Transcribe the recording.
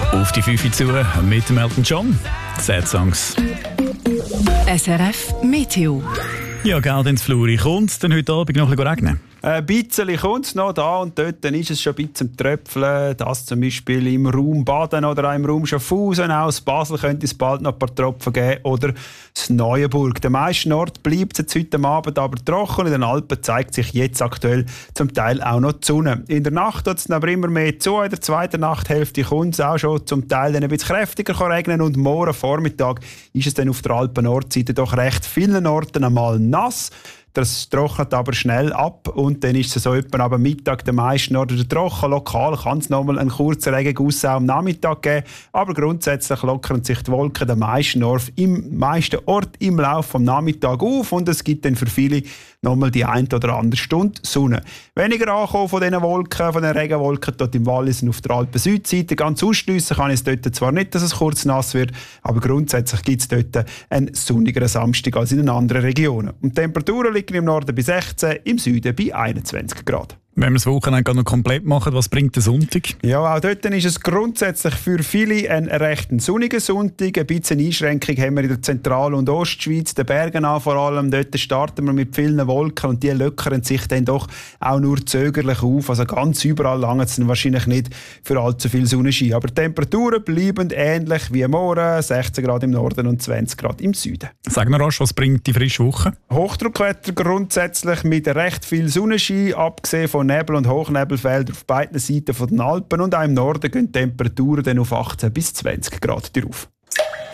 Auf die 5 zu mit dem Elton John. Sad Songs. SRF Meteo. Ja, Geld ins Fluri. Kommt es denn heute Abend noch ein bisschen regnen? Ein bisschen kommt es noch da und dort, dann ist es schon ein bisschen am Tröpfeln. Das zum Beispiel im Raum Baden oder auch im Raum Schaffhausen. Aus Basel könnte es bald noch ein paar Tropfen geben. Oder das Neuenburg. Der meisten Ort bleibt es jetzt heute Abend aber trocken. In den Alpen zeigt sich jetzt aktuell zum Teil auch noch die Sonne. In der Nacht wird es aber immer mehr zu. In der zweiten Nachthälfte kommt es auch schon zum Teil dann ein bisschen kräftiger regnen. Und morgen Vormittag ist es dann auf der Alpen-Nordseite doch recht vielen Orten einmal nass. Das trocknet aber schnell ab und dann ist es so etwa am Mittag der meisten Orte trocken. Lokal kann es nochmal einen kurzen Regenguss auch am Nachmittag geben, aber grundsätzlich lockern sich die Wolken der meisten Orte im Laufe des Nachmittags auf und es gibt dann für viele nochmal die eine oder andere Stunde Sonne. Weniger ankommen von diesen Wolken, von den Regenwolken dort im Wallis und auf der Alpen-Südseite. Ganz ausschliessen kann ich es dort zwar nicht, dass es kurz nass wird, aber grundsätzlich gibt es dort einen sonnigeren Samstag als in den anderen Regionen. Und die Temperaturen liegen im Norden bei 16, im Süden bei 21 Grad. Wenn wir das Wochenende noch komplett machen, was bringt der Sonntag? Ja, auch dort ist es grundsätzlich für viele ein recht sonniger Sonntag. Ein bisschen Einschränkung haben wir in der Zentral- und Ostschweiz, den Bergen an vor allem. Dort starten wir mit vielen Wolken und die lockern sich dann doch auch nur zögerlich auf. Also ganz überall lange es wahrscheinlich nicht für allzu viel Sonnenschein. Aber die Temperaturen bleiben ähnlich wie morgen, 16 Grad im Norden und 20 Grad im Süden. Sag noch rasch, was bringt die frische Woche? Hochdruckwetter grundsätzlich mit recht viel Sonnenschein, abgesehen von Nebel- und Hochnebelfeldern auf beiden Seiten der Alpen und auch im Norden gehen die Temperaturen dann auf 18 bis 20 Grad drauf.